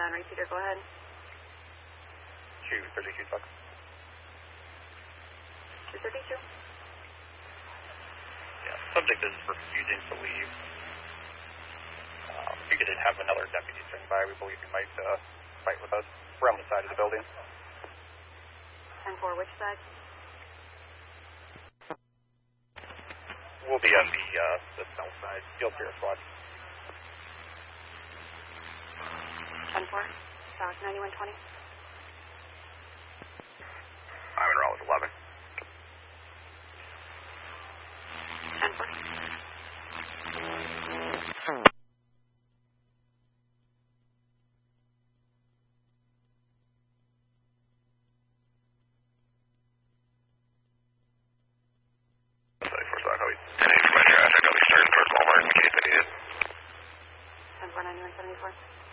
on repeater, go ahead. 232 Fox. 232. Yeah, subject is refusing to leave. We did have another deputy swing by. We believe he might fight with us. We're on the side of the building. 10-4, which side? We'll be on the south side, Field Pier Squad. 10-4, South 9120. I'm in Raleigh 11. 10-4. Traffic, I'll be starting towards Walmart in case I need it. 10-4, 9174.